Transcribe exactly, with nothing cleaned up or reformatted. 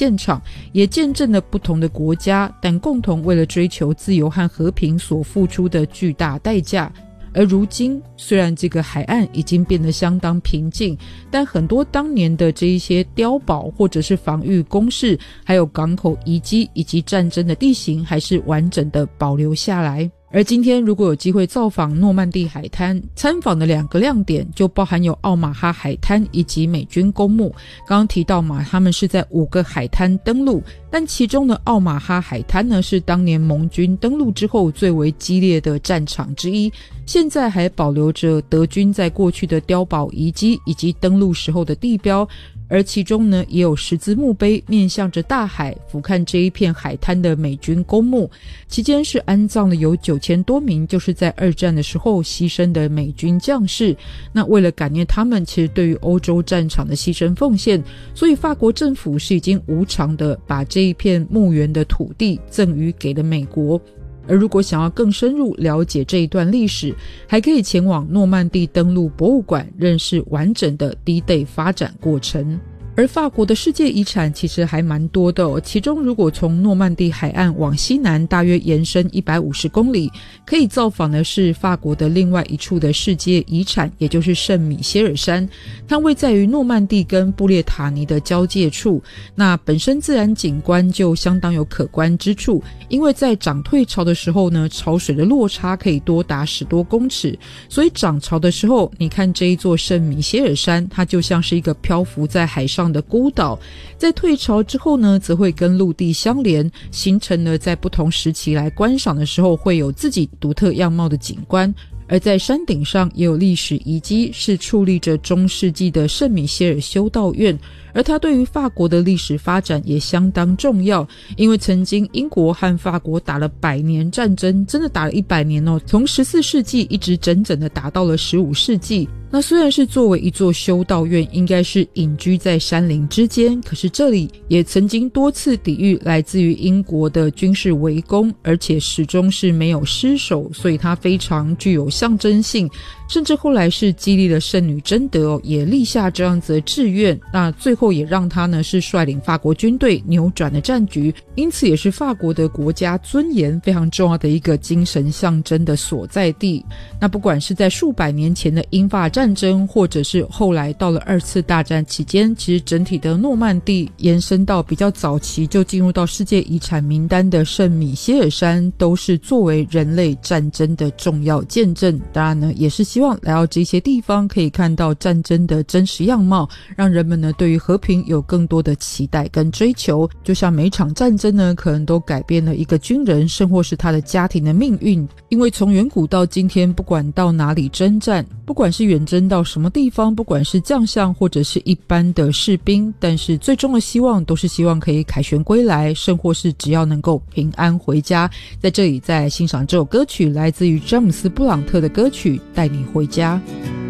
现场，也见证了不同的国家但共同为了追求自由和和平所付出的巨大代价。而如今虽然这个海岸已经变得相当平静，但很多当年的这一些碉堡或者是防御工事，还有港口遗迹以及战争的地形还是完整的保留下来。而今天如果有机会造访诺曼底海滩，参访的两个亮点就包含有奥马哈海滩以及美军公墓。刚刚提到嘛，他们是在五个海滩登陆，但其中的奥马哈海滩呢，是当年盟军登陆之后最为激烈的战场之一，现在还保留着德军在过去的碉堡遗迹以及登陆时候的地标，而其中呢也有十字墓碑面向着大海俯瞰这一片海滩的美军公墓，期间是安葬了有九千多名就是在二战的时候牺牲的美军将士。那为了感念他们其实对于欧洲战场的牺牲奉献，所以法国政府是已经无偿的把这一片墓园的土地赠予给了美国。而如果想要更深入了解这一段历史，还可以前往诺曼底登陆博物馆认识完整的 D-Day 发展过程。而法国的世界遗产其实还蛮多的哦，其中如果从诺曼底海岸往西南大约延伸一百五十公里，可以造访的是法国的另外一处的世界遗产，也就是圣米歇尔山。它位在于诺曼底跟布列塔尼的交界处，那本身自然景观就相当有可观之处，因为在涨退潮的时候呢，潮水的落差可以多达十多公尺，所以涨潮的时候，你看这一座圣米歇尔山，它就像是一个漂浮在海上的孤岛，在退潮之后呢，则会跟陆地相连，形成了在不同时期来观赏的时候会有自己独特样貌的景观。而在山顶上也有历史遗迹，是矗立着中世纪的圣米歇尔修道院，而它对于法国的历史发展也相当重要，因为曾经英国和法国打了百年战争，真的打了一百年哦，从十四世纪一直整整的打到了十五世纪。那虽然是作为一座修道院，应该是隐居在山林之间，可是这里也曾经多次抵御来自于英国的军事围攻，而且始终是没有失守，所以它非常具有象征性，甚至后来是激励了圣女贞德哦，也立下这样子的志愿，那最后也让他呢是率领法国军队扭转了战局，因此也是法国的国家尊严非常重要的一个精神象征的所在地。那不管是在数百年前的英法战争，或者是后来到了二次大战期间，其实整体的诺曼底延伸到比较早期就进入到世界遗产名单的圣米歇尔山，都是作为人类战争的重要见证。当然呢，也是希望来到这些地方可以看到战争的真实样貌，让人们呢对于和平有更多的期待跟追求。就像每一场战争呢，可能都改变了一个军人甚或是他的家庭的命运，因为从远古到今天，不管到哪里征战，不管是远征到什么地方，不管是将相或者是一般的士兵，但是最终的希望都是希望可以凯旋归来，甚或是只要能够平安回家。在这里再欣赏这首歌曲，来自于詹姆斯布朗特的歌曲《带你回家》。